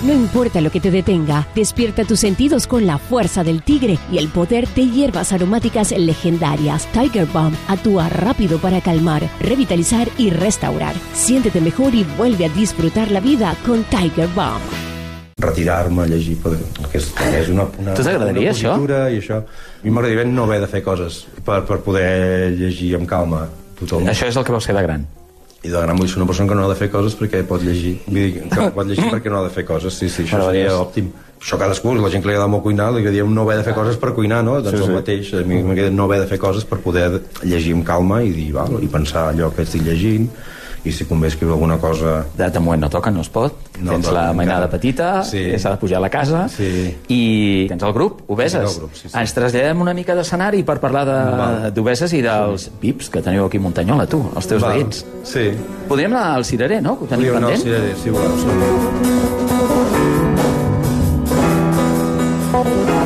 No importa lo que te detenga, despierta tus sentidos con la fuerza del tigre y el poder de hierbas aromáticas legendarias. Tiger Balm actúa rápido para calmar, revitalizar y restaurar. Siéntete mejor y vuelve a disfrutar la vida con Tiger Balm. Retirar-me a llegir, perquè és una t'agradaria això? I això. A mi m'agradaria no haver de fer coses per poder llegir amb calma tothom. Això és el que vols ser de gran? I de gran vull ser una persona que no ha de fer coses perquè pot llegir. Vull dir, que pot llegir perquè no ha de fer coses. Sí, això seria òptim. Això cadascú, la gent que li agrada molt cuinar, li agradaria no haver de fer coses per cuinar, no? Doncs el mateix, a mi m'agrada no haver de fer coses per poder llegir amb calma i dir, i pensar allò que estic llegint, i si convé escriure alguna cosa... De moment no toca, no es pot. Tens la mainada petita, s'ha de pujar a la casa, i tens el grup, Obeses. Ens traslladem una mica d'escenari per parlar d'Obeses i dels VIPs que teniu aquí a Muntanyola, tu, els teus veïns. Sí. Podríem anar al Cirerer, no? Podríem anar al Cirerer, si voleu.